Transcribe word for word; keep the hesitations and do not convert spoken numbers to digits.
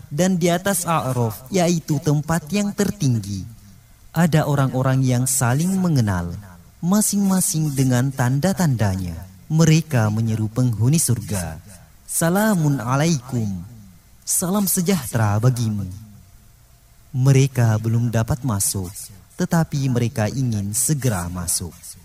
Dan di atas A'raf, yaitu tempat yang tertinggi, ada orang-orang yang saling mengenal, masing-masing dengan tanda-tandanya. Mereka menyeru penghuni surga, "Salamun alaikum, salam sejahtera bagimu." Mereka belum dapat masuk, tetapi mereka ingin segera masuk.